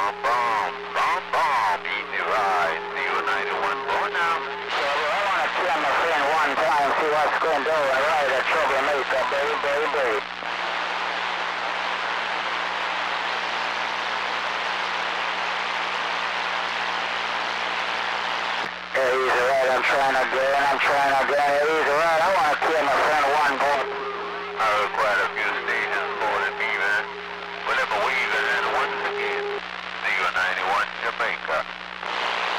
Easy ride, 091 going now. I want to kill my friend one time, see what's going on. Right, a troublemaker, baby. He's right, I'm trying again. He's right, I want to kill my friend one more